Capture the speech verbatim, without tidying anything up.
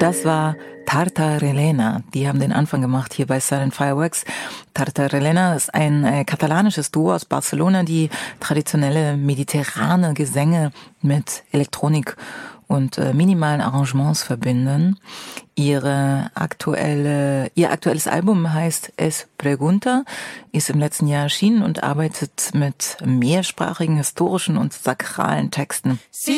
Das war Tartarelena. Die haben den Anfang gemacht hier bei Silent Fireworks. Tartarelena ist ein äh, katalanisches Duo aus Barcelona, die traditionelle mediterrane Gesänge mit Elektronik und äh, minimalen Arrangements verbinden. Ihre aktuelle, ihr aktuelles Album heißt Es Pregunta, ist im letzten Jahr erschienen und arbeitet mit mehrsprachigen, historischen und sakralen Texten.